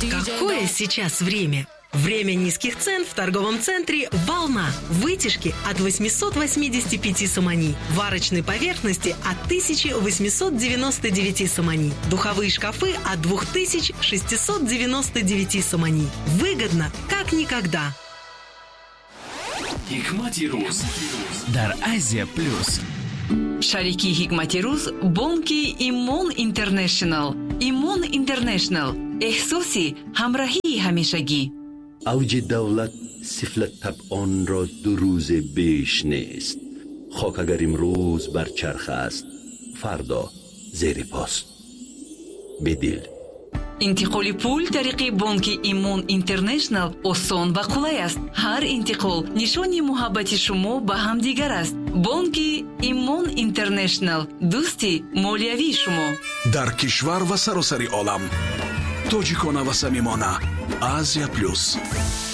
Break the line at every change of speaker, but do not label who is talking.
Какое сейчас время? Время низких цен в торговом центре «Волна». Вытяжки от 885 сомани. Варочной поверхности от 1899 сомани. Духовые шкафы от 2699 сомани. Выгодно, как никогда.
Hikmati Ruz дар Азия Плюс.
Шарики Hikmati Ruz бонки Имон Интернешнл. Имон Интернешнл. احساسی همراهی همیشگی.
اوج دولت سفلت طبعان را 2 روز بیش نیست. خاک اگر امروز بر چرخ است، فردا زیر پاست. بدل
انتقال پول طریق بانک ایمون اینترنشنال آسان و قولای است. هر انتقال نشانی محبت شما به همدیگر است. بانک ایمون اینترنشنال، دوستی مالیوی شما.
در کشور و سراسر عالم، تاجیکانه و صمیمانه. آسیا پلوس.